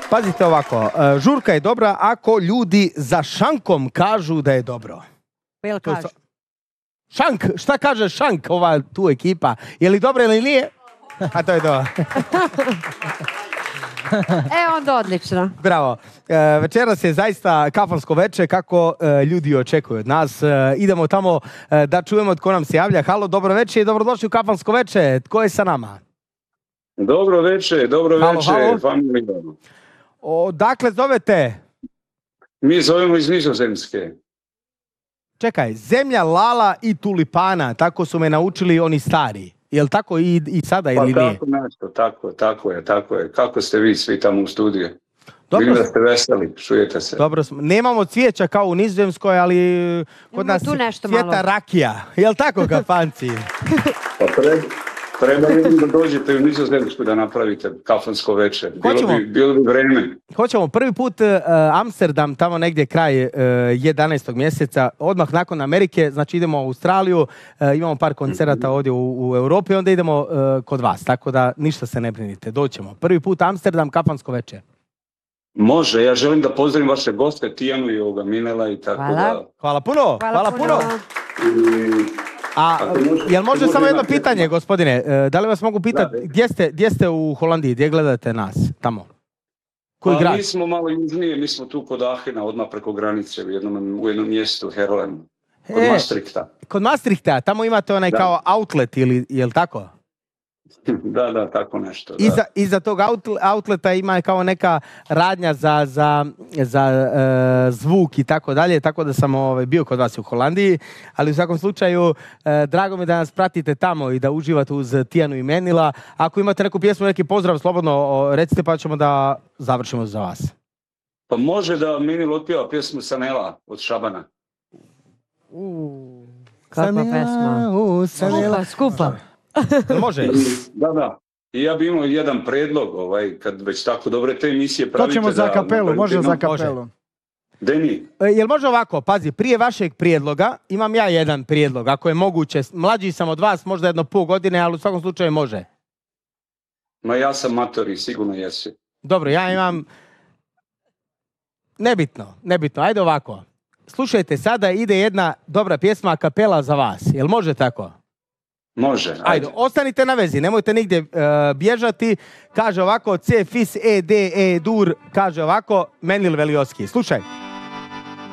Pazite ovako, žurka je dobra ako ljudi za šankom kažu da je dobro. Pa jel kažu? Šank, šta kaže šank, ova tu ekipa? Je li dobro ili nije? A to je to. Onda odlično. Bravo. Večeras je zaista kafansko veče kako ljudi očekuju od nas. Idemo tamo da čujemo tko nam se javlja. Halo, dobro veče i dobrodošli u kafansko veče. Tko je sa nama? Dobro veče, familija. Dakle, zovete? Mi zovemo iz Nizozemske. Čekaj, zemlja lala i tulipana, tako su me naučili oni stari. Je li tako i sada ili nije? Tako nešto, tako je. Kako ste vi svi tamo u studiju? Vidim da ste veseli, čujete se. Dobro smo. Nemamo cvijeća kao u Nizozemskoj, ali kod nas cvjeta rakija. Je li tako, kafanci? Pa treba jednom da dođete u Nizozemsku da napravite kafansko večer. Bilo bi vreme. Hoćemo prvi put Amsterdam, tamo negdje kraj 11. mjeseca, odmah nakon Amerike, znači idemo u Australiju, imamo par koncerata ovdje u Europi, onda idemo kod vas, tako da ništa se ne brinite, doćemo. Prvi put Amsterdam, kafansko večer. Može, ja želim da pozdravim vaše goste, Tijanu i ovoga Minela i tako da... Hvala puno. A jel može samo jedno pitanje, gospodine? Da li vas mogu pitati, gdje ste u Holandiji, gdje gledate nas tamo? Koji grad? Mi smo malo južnije, mi smo tu kod Aachena, odmah preko granice, u jednom mjestu, Herlem, kod Maastrichta. Kod Maastrichta, tamo imate onaj kao outlet, je li tako? Da, tako nešto. Iza tog outleta ima kao neka radnja za zvuk i tako dalje, tako da sam bio kod vas u Holandiji, ali u svakom slučaju drago mi da nas pratite tamo i da uživate uz Tijanu i Menila. Ako imate neku pjesmu, neki pozdrav, slobodno recite pa ćemo da završimo za vas. Pa može da Menil otpjeva pjesmu Sanela od Šabana. Kakva pesma. Skupa. Može. Da. I ja bi imao jedan predlog, kad već tako dobre te emisije pravite. To ćemo za kapelu, može za kapelu. Deni. Jel može ovako, pazi, prije vašeg prijedloga imam ja jedan prijedlog, ako je moguće. Mlađi sam od vas, možda 1,5 godine, ali u svakom slučaju može. Ma ja sam matori, sigurno jesi. Dobro, ja imam... Nebitno. Ajde ovako. Slušajte, sada ide jedna dobra pjesma a kapela za vas. Jel može tako? Može. Ajde, ostanite na vezi, nemojte nigdje bježati. Kaže ovako, C, Fis, E, D, E, Dur, kaže ovako, Menil Velioski. Slušaj.